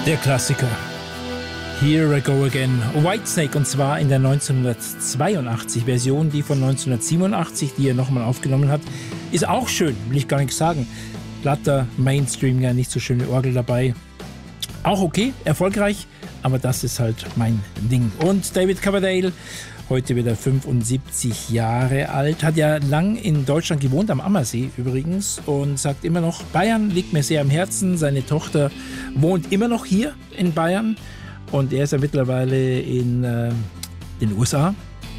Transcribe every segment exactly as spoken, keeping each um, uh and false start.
Der Klassiker. Here I Go Again. Whitesnake, und zwar in der neunzehnhundertzweiundachtzig Version, die von neunzehnhundertsiebenundachtzig, die er nochmal aufgenommen hat. Ist auch schön, will ich gar nicht sagen. Glatter Mainstream, ja, nicht so schöne Orgel dabei. Auch okay, erfolgreich, aber das ist halt mein Ding. Und David Coverdale, heute wieder fünfundsiebzig Jahre alt, hat ja lang in Deutschland gewohnt, am Ammersee übrigens, und sagt immer noch, Bayern liegt mir sehr am Herzen. Seine Tochter wohnt immer noch hier in Bayern und er ist ja mittlerweile in äh, den U S A,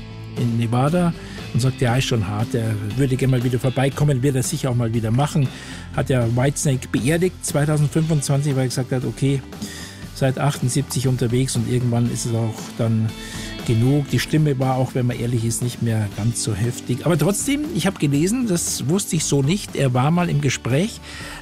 in Nevada, und sagt, ja, ist schon hart, er würde gerne mal wieder vorbeikommen, wird er sicher auch mal wieder machen. Hat ja Whitesnake beerdigt zweitausendfünfundzwanzig, weil er gesagt hat, okay, seit achtundsiebzig unterwegs und irgendwann ist es auch dann genug. Die Stimme war auch, wenn man ehrlich ist, nicht mehr ganz so heftig. Aber trotzdem, ich habe gelesen, das wusste ich so nicht, er war mal im Gespräch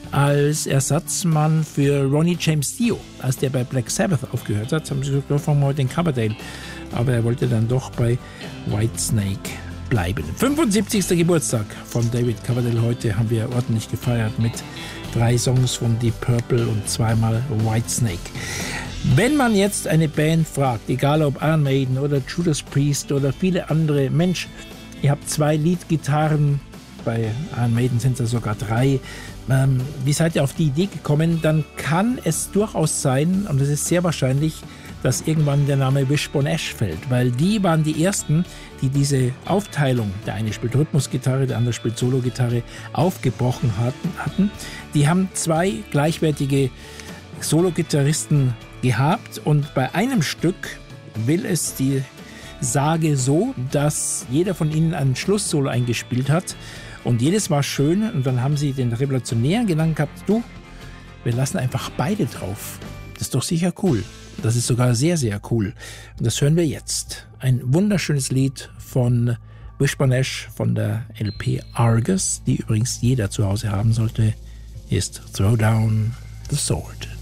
als Ersatzmann für Ronnie James Dio. Als der bei Black Sabbath aufgehört hat, haben sie gesagt, wir fangen mal den Coverdale. Aber er wollte dann doch bei Whitesnake bleiben. fünfundsiebzigster Geburtstag von David Coverdale. Heute haben wir ordentlich gefeiert mit drei Songs von Deep Purple und zweimal Whitesnake. Wenn man jetzt eine Band fragt, egal ob Iron Maiden oder Judas Priest oder viele andere, Mensch, ihr habt zwei Leadgitarren, bei Iron Maiden sind es sogar drei, ähm, wie seid ihr auf die Idee gekommen? Dann kann es durchaus sein, und es ist sehr wahrscheinlich, dass irgendwann der Name Wishbone Ash fällt, weil die waren die ersten, die diese Aufteilung, der eine spielt Rhythmusgitarre, der andere spielt Sologitarre, aufgebrochen hatten. hatten. Die haben zwei gleichwertige Sologitarristen gehabt, und bei einem Stück will es die Sage so, dass jeder von ihnen ein Schlusssolo eingespielt hat und jedes war schön, und dann haben sie den Revolutionären genannt gehabt, du, wir lassen einfach beide drauf. Das ist doch sicher cool. Das ist sogar sehr, sehr cool. Und das hören wir jetzt. Ein wunderschönes Lied von Wishbone Ash von der L P Argus, die übrigens jeder zu Hause haben sollte, ist Throw Down the Sword.